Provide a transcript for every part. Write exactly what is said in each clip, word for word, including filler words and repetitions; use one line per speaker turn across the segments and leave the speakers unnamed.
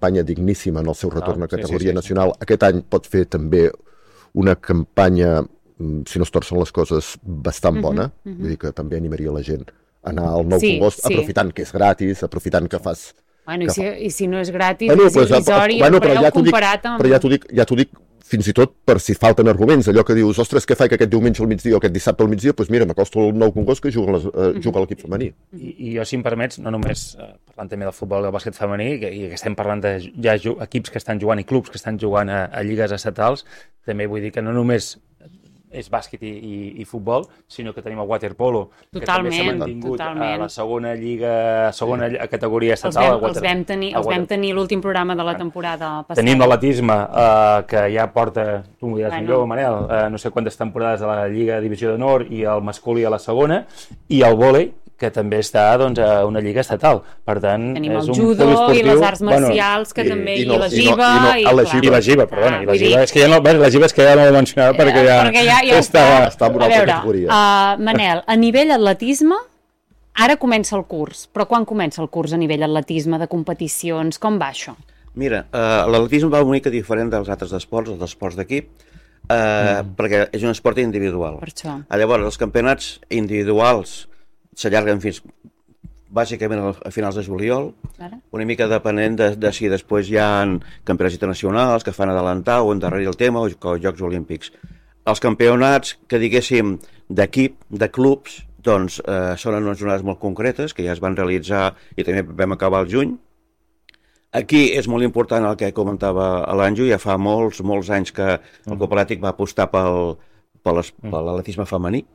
campanya digníssima en el seu retorn
ah,
a categoria
sí, sí,
nacional.
Sí.
Aquest any pot fer també una campanya, si no es torcen les coses, bastant bona. Uh-huh, uh-huh. Vull dir que també animaria la gent a anar al Nou
sí,
Congost,
sí.
aprofitant que és gratis, aprofitant que fas...
Bueno, i si, i si no és gratis,
bueno,
és irrisori,
bueno,
el preu
ja
comparat amb...
Però ja t'ho dic, ja t'ho dic fins i tot per si falten arguments, allò que dius, ostres, què faig aquest diumenge al migdia o aquest dissabte al migdia, doncs mira, m'acosto al Nou Congost que juga, les, uh, juga a l'equip femení.
I, I jo, si em permets, no només eh, parlant també del futbol del bàsquet femení, que, i que estem parlant de ja equips que estan jugant i clubs que estan jugant a, a lligues estatals, també vull dir que no només és bàsquet i, i, i futbol, sinó que tenim el waterpolo,
totalment,
que també s'ha mantingut
totalment.
a la segona lliga, segona sí. categoria
Els
estatal.
vam, water, els vam tenir, els vam tenir l'últim programa de la temporada passada.
Tenim l'atletisme, eh, que ja porta, tu m'ho diràs
bueno.
millor, Manel, eh, no sé quantes temporades a la Lliga Divisió d'Honor i el masculí a la segona, i el vòlei, que també està doncs, a una lliga estatal. Per tant,
tenim
és
el
un
judo i les arts marcials, bueno, que
i,
també,
i,
i,
no,
i la
i,
giba...
no, i, no,
i,
la giba,
I la giba, perdona, i la giba.
dir...
És que ja no, la giba és que ja no l'he mencionat perquè ja,
perquè ja, ja
està,
està en una altra categoria.
Uh, Manel, a nivell atletisme, ara comença el curs, però quan comença el curs a nivell atletisme, de competicions, com va això?
Mira, uh, l'atletisme va una mica diferent dels altres esports, els esports d'equip, uh, mm. perquè és un esport individual.
Per això.
Llavors, els campionats individuals s'allarguen fins bàsicament a finals de juliol, Ara? una mica depenent de, de si després hi ha campionats internacionals que fan adelantar o endarrerir el tema o, o Jocs Olímpics. Els campionats que diguéssim d'equip, de clubs, doncs eh, són en unes jornades molt concretes que ja es van realitzar i també vam acabar al juny. Aquí és molt important el que comentava l'Anjo, ja fa molts, molts anys que el Club Atlètic va apostar pel, per l'atletisme femení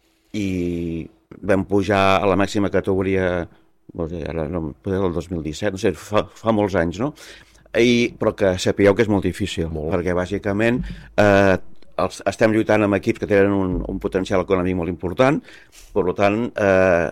i vam pujar a la màxima categoria, no sé, ara no, el dos mil disset, no sé, fa, fa molts anys, no? I, però que sapigueu que és molt difícil, molt. perquè bàsicament eh, els, estem lluitant amb equips que tenen un, un potencial econòmic molt important, per tant, eh,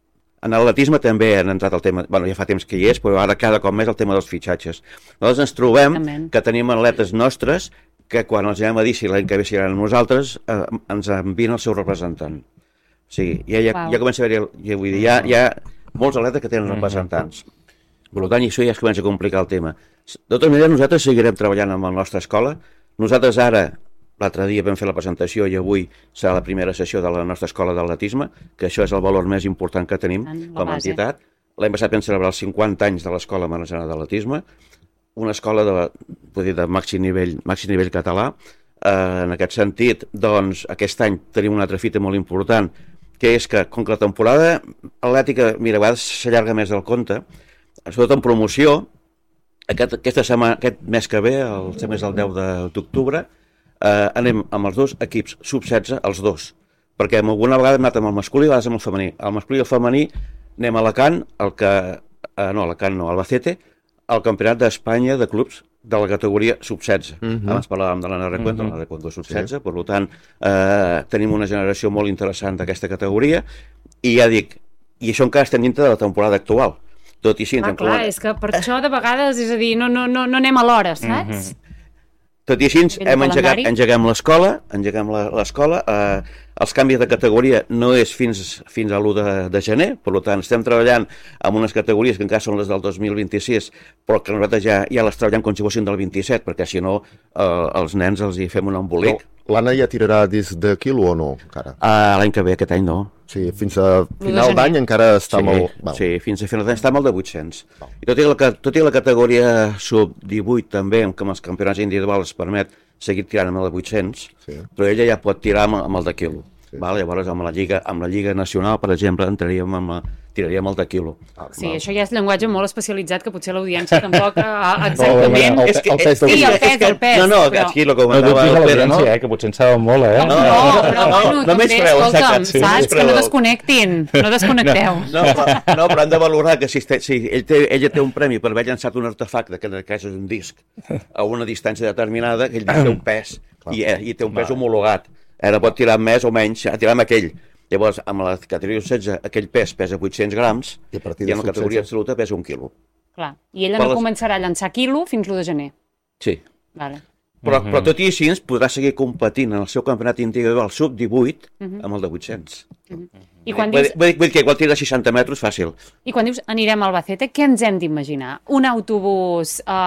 en l'atletisme també han entrat el tema, bueno, ja fa temps que hi és, però ara cada cop més el tema dels fitxatges. Nosaltres ens trobem Amen. que tenim atletes nostres que quan els anem a dir si l'any que ve seran nosaltres, eh, ens envien el seu representant. O sigui, ja, ja, wow. ja comença a haver-hi, ja, vull dir, hi ha, hi ha molts atletes que tenen representants. Per tant, això ja es comença a complicar el tema. De totes maneres, nosaltres seguirem treballant amb la nostra escola. Nosaltres ara, l'altre dia vam fer la presentació i avui serà la primera sessió de la nostra escola d'atletisme, que això és el valor més important que tenim com a entitat. L'any passat vam celebrar els cinquanta anys de l'escola maresana d'atletisme, una escola de, dir, de màxim nivell, màxim nivell català. Eh, en aquest sentit, doncs, aquest any tenim una altra fita molt important, que és que, com que la temporada atlètica, mira, a vegades s'allarga més del compte, sobretot en promoció, aquest, aquesta setmana, aquest mes que ve, el mes del deu d'octubre, eh, anem amb els dos equips sub setze, els dos, perquè alguna vegada hem anat amb el masculí i a vegades amb el femení. El masculí i el femení anem a Alacant, el que, eh, no, Alacant no, Albacete, al Campionat d'Espanya de clubs de la categoria sub setze. Uh -huh. Abans parlàvem de l'Anna Recuento, uh -huh. l'Anna Recuento sub setze, sí. Per tant, eh, tenim una generació molt interessant d'aquesta categoria, i ja dic, i això encara estem dintre de la temporada actual. Tot i sí...
Ah, clar, és que per això de vegades, és a dir, no, no, no, no anem a l'hora, saps? Uh -huh.
Tot i així, hem engegat, engeguem l'escola, engeguem l'escola, eh, els canvis de categoria no és fins, fins a l'u de, de gener, per tant, estem treballant amb unes categories que encara són les del dos mil vint-i-sis, però que nosaltres ja, ja les treballem com si fossin del vint-i-set, perquè si no, eh, els nens els hi fem un embolic.
L'Anna ja tirarà disc de quilo o no, encara?
Uh, L'any que ve, aquest any no.
Sí, fins a final d'any encara està
sí,
molt... Val.
Sí, fins a final d'any està molt de vuit-cents. Val. I tot i, la, tot i la categoria sub divuit també, amb els campionats individuals permet seguir tirant amb el de vuit-cents, sí. Però ella ja pot tirar amb, amb el de quilo. Sí. Val? Llavors, amb la, Lliga, amb la Lliga Nacional, per exemple, entraríem amb la, tiraríem el de quilo.
Ah, sí, val. Això ja és llenguatge molt especialitzat, que potser l'audiència tampoc ha, exactament...
No, el, el, el pes del
sí, el pes, el pes.
No, no, però... aquí el comentava
no,
el Pere, no?
Eh, que potser en saben molt, eh?
No, no, no, però
no,
bueno,
no,
també, escolta'm,
sí,
saps? Que no desconnectin, no desconnecteu.
No, no, però, no, però han de valorar que si, si ell té, ella té un premi per haver llançat un artefacte, que en aquest cas és un disc, a una distància determinada, que ell té un pes, i, i té un pes homologat. Ara pot tirar més o menys, a tirar amb aquell. Llavors, amb la categoria setze, aquell pes pesa vuit-cents grams, i, i en la categoria absoluta pesa un quilo.
Clar, i ella no les... començarà a llançar quilo fins l'u de gener.
Sí.
Vale.
Però, uh -huh. però tot i així podrà seguir competint en el seu campionat individual sub divuit uh -huh. amb el de vuit-cents. Uh -huh. I quan dius... Vull dir, vull dir que igual tira seixanta metres fàcil.
I quan dius anirem a Albacete, què ens hem d'imaginar? Un autobús... Uh...